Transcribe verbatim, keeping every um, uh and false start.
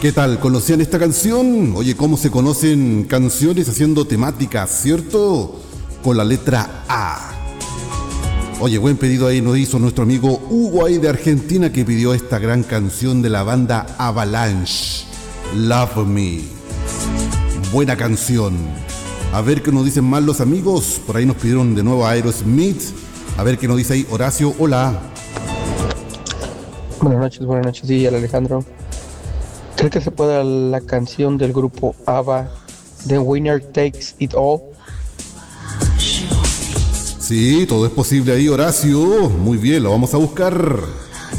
¿Qué tal? ¿Conocían esta canción? Oye, ¿cómo se conocen canciones haciendo temáticas, cierto? Con la letra A. Oye, buen pedido ahí nos hizo nuestro amigo Hugo ahí de Argentina, que pidió esta gran canción de la banda Avalanche, Love Me. Buena canción. A ver qué nos dicen más los amigos. Por ahí nos pidieron de nuevo a Aerosmith. A ver qué nos dice ahí Horacio. Hola. Buenas noches, buenas noches, sí, Alejandro. ¿Cree que se pueda la canción del grupo ABBA, The Winner Takes It All? Sí, todo es posible ahí, Horacio. Muy bien, lo vamos a buscar.